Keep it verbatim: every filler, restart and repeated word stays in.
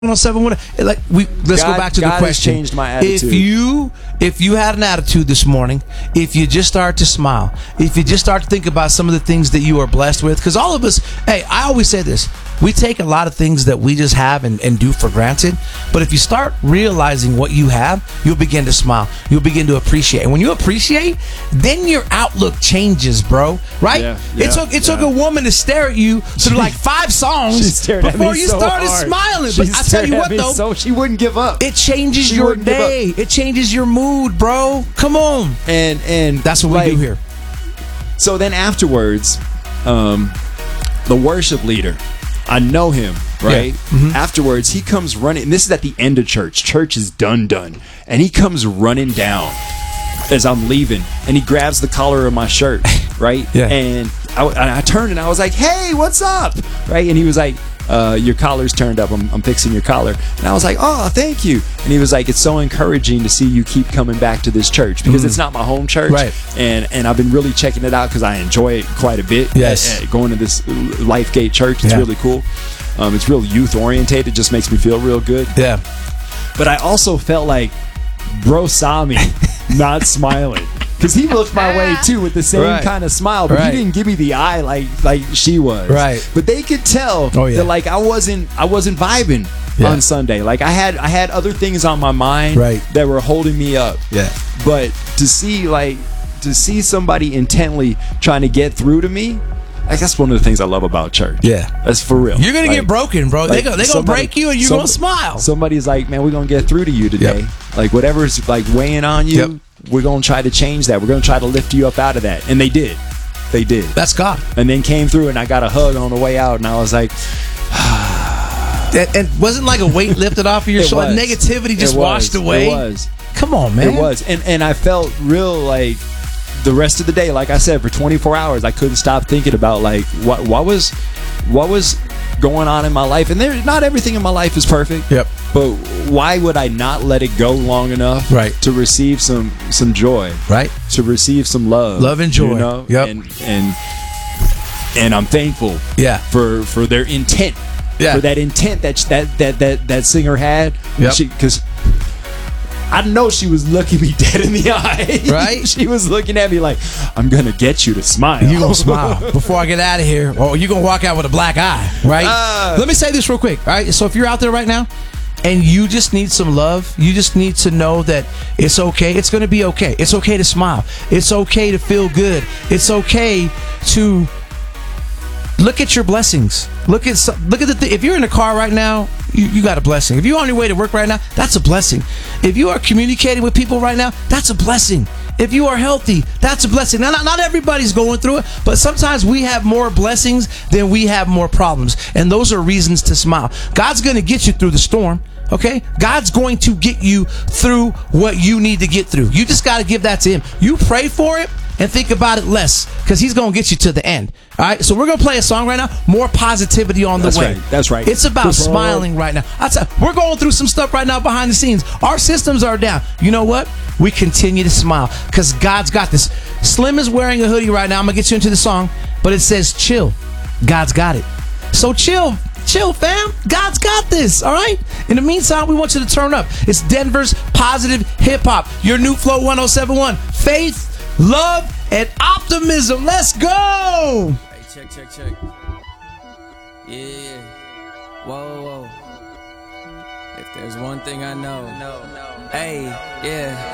on seven one, like we let's God, go back to God the question. Has changed my attitude. If you if you had an attitude this morning, if you just start to smile, if you just start to think about some of the things that you are blessed with, because all of us, hey, I always say this, we take a lot of things that we just have and, and do for granted, but if you start realizing what you have, you'll begin to smile, you'll begin to appreciate, and when you appreciate, then your outlook changes, bro, right? Yeah, yeah, it took it yeah. took a woman to stare at you through like five songs before you so started hard. smiling. She But I tell you what, though, so she wouldn't give up. it changes She your wouldn't give day. It changes your mood, bro. Come on. And and That's what like, we do here. So then afterwards, um, the worship leader, I know him, right? Yeah. Mm-hmm. Afterwards, he comes running. And this is at the end of church. Church is done, done. And he comes running down as I'm leaving. And he grabs the collar of my shirt, right? Yeah. And I, and I turned and I was like, hey, what's up? Right? And he was like, uh, your collar's turned up. I'm, I'm fixing your collar. And I was like, oh, thank you. And he was like, it's so encouraging to see you keep coming back to this church because mm. it's not my home church. Right. And and I've been really checking it out because I enjoy it quite a bit. Yes. Uh, going to this Lifegate church, it's yeah. really cool. Um, it's real youth oriented. It just makes me feel real good. Yeah. But I also felt like bro saw me not smiling. Because he looked my way too with the same right. kind of smile, but right. he didn't give me the eye like like she was. Right. But they could tell oh, yeah. that like I wasn't I wasn't vibing yeah. on Sunday. Like I had I had other things on my mind right. that were holding me up. Yeah. But to see like to see somebody intently trying to get through to me, like that's one of the things I love about church. Yeah, that's for real. You're gonna like, get broken, bro. Like they go, they gonna break you, and you're some, gonna smile. Somebody's like, man, we're gonna get through to you today. Yep. Like whatever's like weighing on you, yep. we're gonna try to change that. We're gonna try to lift you up out of that, and they did. They did. That's God. And then came through, and I got a hug on the way out, and I was like. and, and wasn't like a weight lifted off of your shoulder. Negativity just washed away. It was. Come on, man. It was, and and I felt real like. The rest of the day, like I said, for twenty-four hours, I couldn't stop thinking about like what what was what was going on in my life. And there, not everything in my life is perfect. Yep. But why would I not let it go long enough right. to receive some some joy? Right. To receive some love. Love and joy. You know? Yep. And and and I'm thankful. Yeah. For for their intent. Yeah. For that intent that that that that, that singer had. Yep. Because. I know she was looking me dead in the eye. Right? She was looking at me like, I'm going to get you to smile. You going to smile before I get out of here, or you going to walk out with a black eye, right? Uh, Let me say this real quick, all right? So if you're out there right now and you just need some love, you just need to know that it's okay. It's going to be okay. It's okay to smile. It's okay to feel good. It's okay to look at your blessings. Look at some, look at the th- if you're in a car right now, you, you got a blessing. If you're on your way to work right now, that's a blessing. If you are communicating with people right now, that's a blessing. If you are healthy, that's a blessing. Now, not, not everybody's going through it, but sometimes we have more blessings than we have more problems, and those are reasons to smile. God's going to get you through the storm. Okay? God's going to get you through what you need to get through. You just got to give that to Him. You pray for it and think about it less, because He's going to get you to the end. All right? So we're going to play a song right now. More positivity on the That's way. Right. That's right. It's about smiling right now. I tell you, we're going through some stuff right now behind the scenes. Our systems are down. You know what? We continue to smile because God's got this. Slim is wearing a hoodie right now. I'm going to get you into the song, but it says chill. God's got it. So chill. Chill, fam. God's got this, all right? In the meantime, we want you to turn up. It's Denver's positive hip-hop. Your new Flow one oh seven point one. Faith, love, and optimism. Let's go! Hey, check, check, check. Yeah. Whoa, whoa. If there's one thing I know. No, no. Hey, yeah.